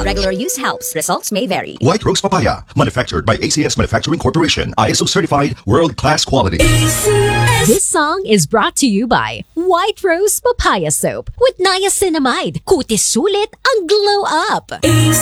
Regular use helps. Results may vary. White Rose Papaya, manufactured by ACS Manufacturing Corporation, ISO certified, world-class quality. This song is brought to you by White Rose Papaya Soap with niacinamide. Kutis sulit ang glow up.